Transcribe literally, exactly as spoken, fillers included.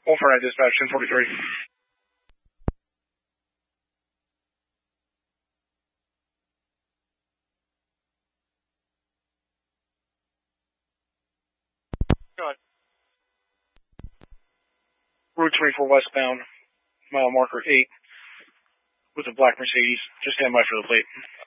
One for nine dispatch, ten forty-three. Go ahead. Route twenty-four westbound, mile marker eight, with a black Mercedes. Just stand by for the plate.